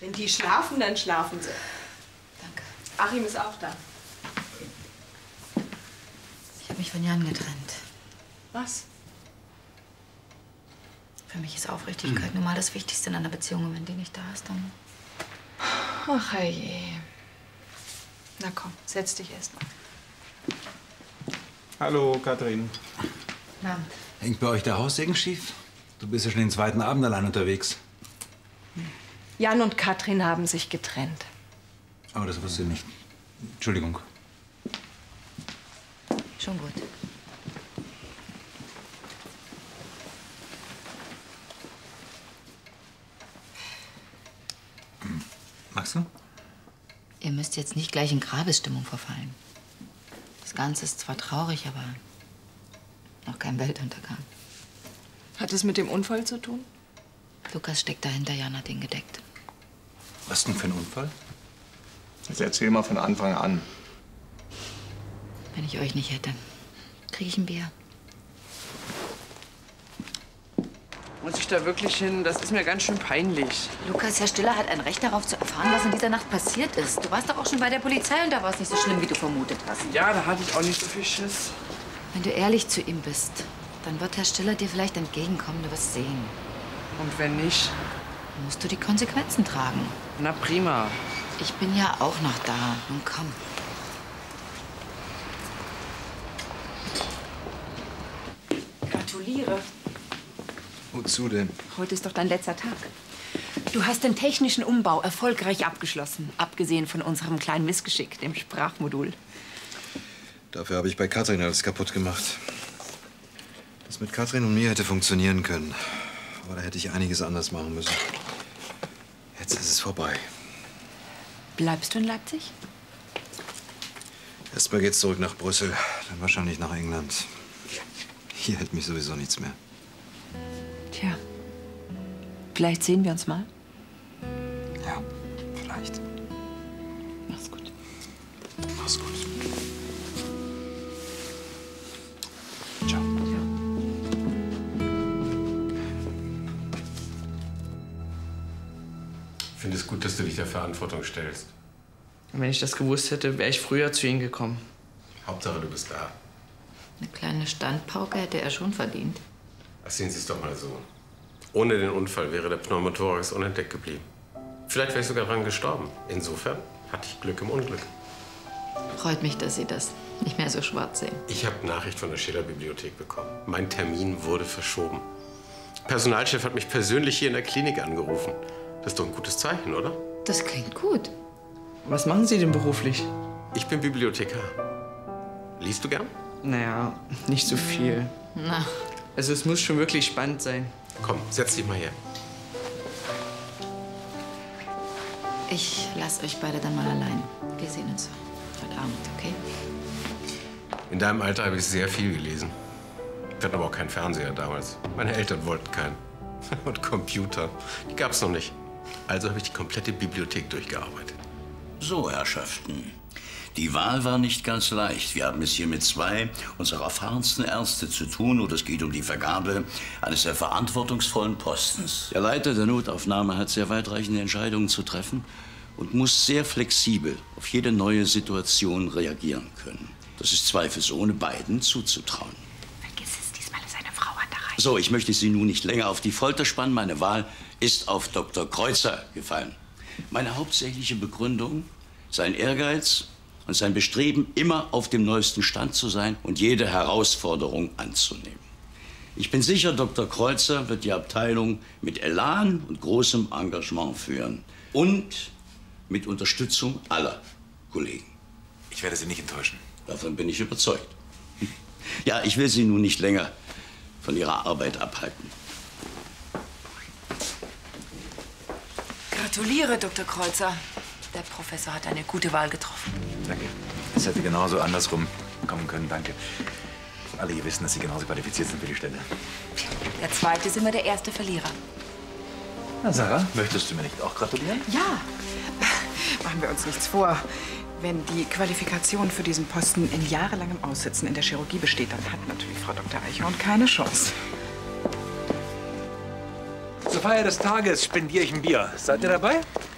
Wenn die schlafen, dann schlafen sie. Danke. Achim ist auch da. Ich habe mich von Jan getrennt. Was? Für mich ist Aufrichtigkeit nun mal das Wichtigste in einer Beziehung. Und wenn die nicht da ist, dann... Ach, herrje. Na komm, setz dich erst mal. Hallo, Katrin. Na, Hängt bei euch der Haussegen schief? Du bist ja schon den zweiten Abend allein unterwegs. Jan und Katrin haben sich getrennt. Aber das wusste ich nicht. Entschuldigung. schon gut. Magst du? Ihr müsst jetzt nicht gleich in Grabesstimmung verfallen. Das Ganze ist zwar traurig, aber noch kein Weltuntergang. Hat es mit dem Unfall zu tun? Lukas steckt dahinter, Jan hat ihn gedeckt. Was denn für ein Unfall? Jetzt erzähl mal von Anfang an. Wenn ich euch nicht hätte, kriege ich ein Bier. Muss ich da wirklich hin? Das ist mir ganz schön peinlich. Lukas, Herr Stiller hat ein Recht darauf zu erfahren, was in dieser Nacht passiert ist. Du warst doch auch schon bei der Polizei und da war es nicht so schlimm, wie du vermutet hast. Ja, da hatte ich auch nicht so viel Schiss. Wenn du ehrlich zu ihm bist, dann wird Herr Stiller dir vielleicht entgegenkommen, du wirst sehen. Und wenn nicht? Dann musst du die Konsequenzen tragen. Na prima. Ich bin ja auch noch da. Nun komm. Gratuliere. Wozu denn? Heute ist doch dein letzter Tag. Du hast den technischen Umbau erfolgreich abgeschlossen. Abgesehen von unserem kleinen Missgeschick, dem Sprachmodul. Dafür habe ich bei Katrin alles kaputt gemacht. Das mit Katrin und mir hätte funktionieren können. Aber da hätte ich einiges anders machen müssen. Jetzt ist es vorbei. Bleibst du in Leipzig? Erstmal geht's zurück nach Brüssel, dann wahrscheinlich nach England. Hier hält mich sowieso nichts mehr. Tja, vielleicht sehen wir uns mal. Ja, vielleicht. Mach's gut. Mach's gut. Ciao. Ich finde es gut, dass du dich der Verantwortung stellst. Wenn ich das gewusst hätte, wäre ich früher zu Ihnen gekommen. Hauptsache, du bist da. Eine kleine Standpauke hätte er schon verdient. Ach, sehen Sie es doch mal so. Ohne den Unfall wäre der Pneumothorax unentdeckt geblieben. Vielleicht wäre ich sogar dran gestorben. Insofern hatte ich Glück im Unglück. Freut mich, dass Sie das nicht mehr so schwarz sehen. Ich habe Nachricht von der Schiller-Bibliothek bekommen. Mein Termin wurde verschoben. Der Personalchef hat mich persönlich hier in der Klinik angerufen. Das ist doch ein gutes Zeichen, oder? Das klingt gut. Was machen Sie denn beruflich? Ich bin Bibliothekar. Liest du gern? Naja, nicht so viel. Na, Also es muss schon wirklich spannend sein. Komm, setz dich mal her. ich lasse euch beide dann mal allein. Wir sehen uns heute Abend, okay? In deinem Alter habe ich sehr viel gelesen. Wir hatten aber auch keinen Fernseher damals. Meine Eltern wollten keinen. Und Computer, die gab es noch nicht. Also habe ich die komplette Bibliothek durchgearbeitet. So, Herrschaften. Die Wahl war nicht ganz leicht. Wir haben es hier mit zwei unserer erfahrensten Ärzte zu tun und es geht um die Vergabe eines sehr verantwortungsvollen Postens. Der Leiter der Notaufnahme hat sehr weitreichende Entscheidungen zu treffen und muss sehr flexibel auf jede neue Situation reagieren können. Das ist zweifelsohne beiden zuzutrauen. Vergiss es, diesmal ist eine Frau an der Reihe. So, ich möchte Sie nun nicht länger auf die Folter spannen. Meine Wahl ist auf Dr. Kreuzer gefallen. Meine hauptsächliche Begründung, sein Ehrgeiz und sein Bestreben, immer auf dem neuesten Stand zu sein und jede Herausforderung anzunehmen. Ich bin sicher, Dr. Kreuzer wird die Abteilung mit Elan und großem Engagement führen. Und mit Unterstützung aller Kollegen. Ich werde Sie nicht enttäuschen. Davon bin ich überzeugt. Ja, ich will Sie nun nicht länger von Ihrer Arbeit abhalten. Gratuliere, Dr. Kreuzer. Der Professor hat eine gute Wahl getroffen. Danke. Es hätte genauso andersrum kommen können, danke. Alle hier wissen, dass Sie genauso qualifiziert sind für die Stelle. Der Zweite ist immer der erste Verlierer. Na, Sarah, möchtest du mir nicht auch gratulieren? Ja, machen wir uns nichts vor. Wenn die Qualifikation für diesen Posten in jahrelangem Aussitzen in der Chirurgie besteht, dann hat natürlich Frau Dr. Eichhorn keine Chance. Zur Feier des Tages spendiere ich ein Bier. Seid ihr dabei?